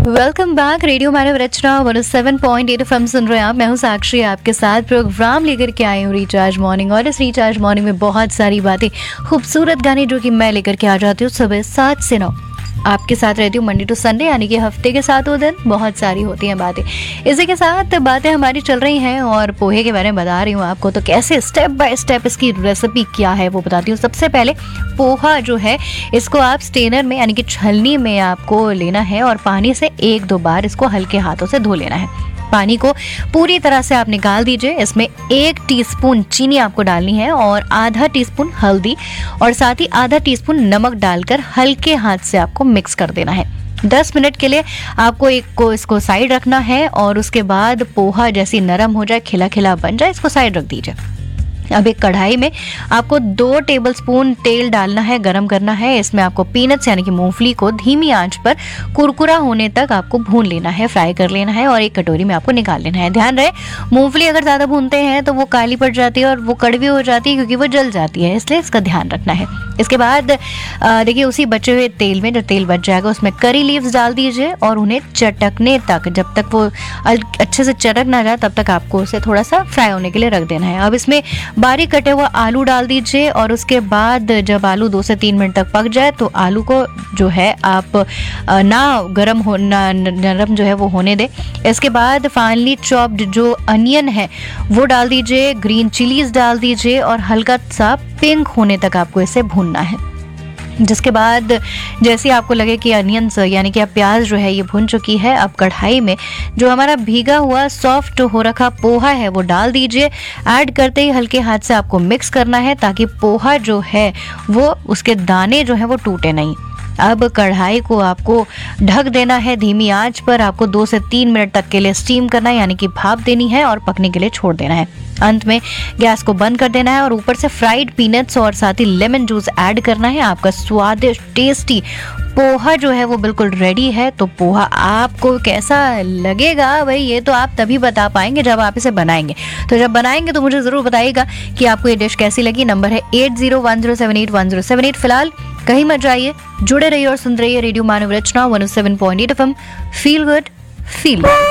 Welcome back. Radio मानव रचना 107.8 FM सुन रहे हैं आप। मैं हूं साक्षी, आपके साथ प्रोग्राम लेकर के आई हूं रिचार्ज मॉर्निंग। और इस रिचार्ज मॉर्निंग में बहुत सारी बातें, खूबसूरत गाने जो कि मैं लेकर के आ जाती हूँ सुबह 7 से 9। आपके साथ रहती हूँ मंडे टू संडे, यानी कि हफ्ते के 7 दिन। बहुत सारी होती हैं बातें। इसी के साथ बातें हमारी चल रही हैं और पोहे के बारे में बता रही हूँ आपको। तो कैसे स्टेप बाय स्टेप इसकी रेसिपी क्या है वो बताती हूँ। सबसे पहले पोहा जो है, इसको आप स्टेनर में यानी कि छलनी में आपको लेना है और पानी से 1-2 बार इसको हल्के हाथों से धो लेना है। पानी को पूरी तरह से आप निकाल दीजिए। इसमें 1 टीस्पून चीनी आपको डालनी है और आधा टीस्पून हल्दी और साथ ही आधा टीस्पून नमक डालकर हल्के हाथ से आपको मिक्स कर देना है। 10 मिनट के लिए आपको इसको साइड रखना है और उसके बाद पोहा जैसी नरम हो जाए, खिला खिला बन जाए, इसको साइड रख दीजिए। अब एक कढ़ाई में आपको 2 टेबलस्पून तेल डालना है, गरम करना है। इसमें आपको पीनट्स यानी कि मूंगफली को धीमी आंच पर कुरकुरा होने तक आपको भून लेना है, फ्राई कर लेना है और एक कटोरी में आपको निकाल लेना है। ध्यान रहे, मूंगफली अगर ज़्यादा भूनते हैं तो वो काली पड़ जाती है और वो कड़वी हो जाती है क्योंकि वो जल जाती है, इसलिए इसका ध्यान रखना है। इसके बाद देखिए, उसी बचे हुए तेल में, जो तेल बच जाएगा उसमें करी लीव्स डाल दीजिए और उन्हें चटकने तक, जब तक वो अच्छे से चटक ना जाए तब तक आपको उसे थोड़ा सा फ्राई होने के लिए रख देना है। अब इसमें बारीक कटे हुआ आलू डाल दीजिए और उसके बाद जब आलू 2 से 3 मिनट तक पक जाए तो आलू को जो है आप नरम जो है वो होने दे। इसके बाद फाइनली चॉप्ड जो अनियन है वो डाल दीजिए, ग्रीन चिलीज डाल दीजिए और हल्का सा पिंक होने तक आपको इसे भूनना है। जिसके बाद जैसे आपको लगे कि अनियंस यानी कि प्याज जो है ये भुन चुकी है, अब कढ़ाई में जो हमारा भीगा हुआ सॉफ्ट हो रखा पोहा है वो डाल दीजिए। ऐड करते ही हल्के हाथ से आपको मिक्स करना है ताकि पोहा जो है वो, उसके दाने जो है वो टूटे नहीं। अब कढ़ाई को आपको ढक देना है धीमी आंच पर। आपको 2 से 3 मिनट तक के लिए स्टीम करना है, यानी कि भाप देनी है और पकने के लिए छोड़ देना है। अंत में गैस को बंद कर देना है और ऊपर से फ्राइड पीनट्स और साथ ही लेमन जूस ऐड करना है। आपका स्वादिष्ट टेस्टी पोहा जो है वो बिल्कुल रेडी है। तो पोहा आपको कैसा लगेगा भाई, ये तो आप तभी बता पाएंगे जब आप इसे बनाएंगे। तो जब बनाएंगे तो मुझे ज़रूर बताइएगा कि आपको ये डिश कैसी लगी। नंबर है 8010781078। फिलहाल कहीं मत जाइए, जुड़े रहिए और सुन रहिए रेडियो मानव रचना 107.8 FM। Feel good, feel